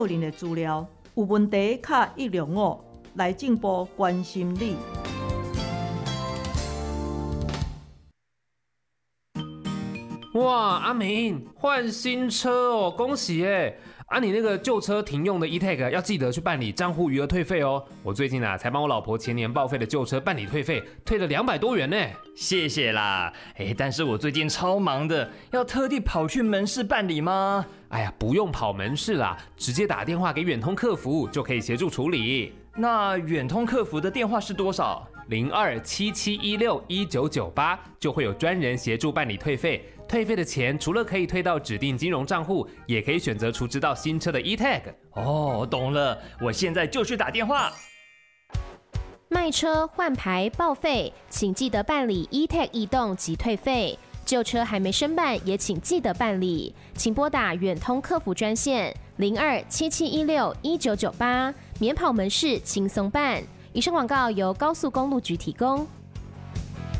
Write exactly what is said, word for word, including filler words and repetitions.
个人的资料，有问题卡一六五，内政部关心你。 哇，阿明换新车哦，恭喜耶！啊，你那个旧车停用的 E-Tag 要记得去办理账户余额退费哦。我最近啊才帮我老婆前年报废的旧车办理退费，退了两百多元呢。 谢谢啦，哎，但是我最近超忙的，要特地跑去门市办理吗？ 哎呀，不用跑门市啦，直接打电话给远通客服就可以协助处理。 那远通客服的电话是多少？ 零二七七一六一九九八，就会有专人协助办理退费。退费的钱除了可以退到指定金融账户，也可以选择储值到新车的 E-Tag。 哦，懂了，我现在就去打电话。 卖车、换牌、报废，请记得办理 E-Tag 移动及退费。旧车还没申办，也请记得办理。请拨打远通客服专线零二七七一六一九九八，免跑门市轻松办。以上广告由高速公路局提供。